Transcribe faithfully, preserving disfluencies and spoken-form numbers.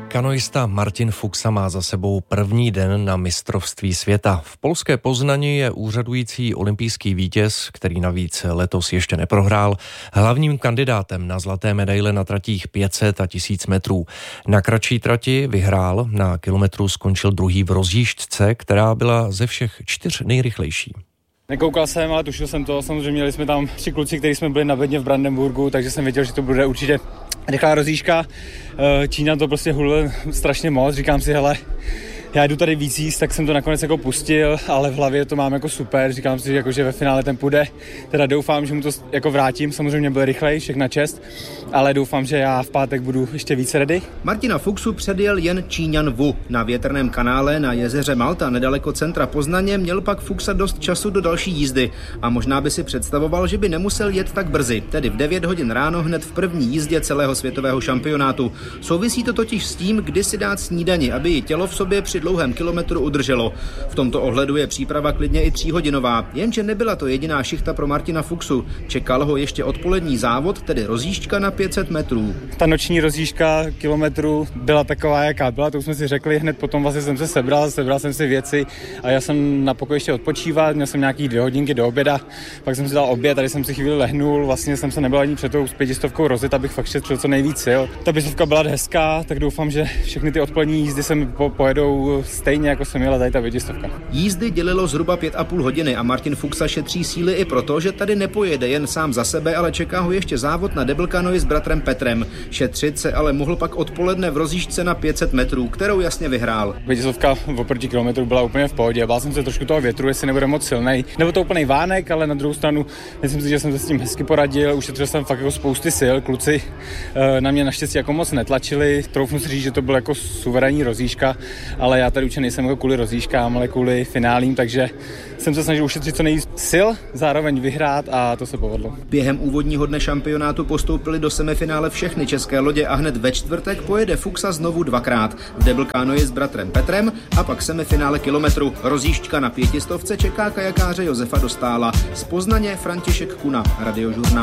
Kanoista Martin Fuxa má za sebou první den na mistrovství světa. V polské Poznani je úřadující olympijský vítěz, který navíc letos ještě neprohrál, hlavním kandidátem na zlaté medaile na tratích pět set a tisíc metrů. Na kratší trati vyhrál, na kilometru skončil druhý v rozjížďce, která byla ze všech čtyř nejrychlejší. Nekoukal jsem, ale tušil jsem to. Samozřejmě měli jsme tam tři kluci, kteří jsme byli na bedně v Brandenburgu, takže jsem věděl, že to bude určitě rychlá rozjížďka. Číňan to prostě hulil strašně moc. Říkám si, hele, já jdu tady víc jíst, tak jsem to nakonec jako pustil, ale v hlavě to mám jako super. Říkám si, jako, že ve finále ten půjde. Teda doufám, že mu to jako vrátím. Samozřejmě byl rychlej, všechna čest, ale doufám, že já v pátek budu ještě víc ready. Martina Fuxu předjel jen Číňan Wu. Na větrném kanále na jezeře Malta nedaleko centra Poznaně měl pak Fuxa dost času do další jízdy a možná by si představoval, že by nemusel jet tak brzy, tedy v devět hodin ráno hned v první jízdě celého světového šampionátu. Souvisí to totiž s tím, kdy si dát snídani, aby ji tělo v sobě při dlouhém kilometru udrželo. V tomto ohledu je příprava klidně i tříhodinová, jenže nebyla to jediná šichta pro Martina Fuxu. Čekal ho ještě odpolední závod, tedy rozjížďka na pět set metrů. Ta noční rozjížďka kilometru byla taková, jaká byla, to už jsme si řekli, hned potom vlastně jsem se sebral, sebral jsem si věci a já jsem na pokoji ještě odpočívat, měl jsem nějaký dvě hodinky do oběda, pak jsem si dal oběd, tady jsem si chvíli lehnul, vlastně jsem se nebyl ani před tou pětistovkou rozjet, abych fakt šetřil co nejvíc sil. Ta běžovka byla hezká, tak doufám, že všechny ty odpolední jízdy se mi po, pojedou stejně, jako jsem měla tady ta pětistovka. Jízdy dělilo zhruba pět a půl hodiny a Martin Fuxa šetří síly i proto, že tady nepojede jen sám za sebe, ale čeká ho ještě závod na double canoe s bratrem Petrem. Šetřit se ale mohl pak odpoledne v rozjížďce na pět set metrů, kterou jasně vyhrál. Pětistovka oproti kilometru byla úplně v pohodě. Bál jsem se trošku toho větru, jestli nebude moc silnej. Nebo to úplnej vánek, ale na druhou stranu myslím si, že jsem se s tím hezky poradil. Ušetřil jsem fakt jako spousty sil. Kluci na mě naštěstí jako moc netlačili. Troufnu si říct, že to byl jako suverénní rozjížďka, ale já tady určitě nejsem jako kvůli rozjížďkám, ale kvůli finálím, takže jsem se snažil ušetřit co nejvíc sil, zároveň vyhrát a to se povedlo. Během úvodního dne šampionátu postoupili do semifinále všechny české lodě a hned ve čtvrtek pojede Fuxa znovu dvakrát. V double canoe s bratrem Petrem a pak semifinále kilometru. Rozjížďka na pětistovce čeká kajakáře Josefa Dostála. Z Poznaně František Kuna, Radiožurnál.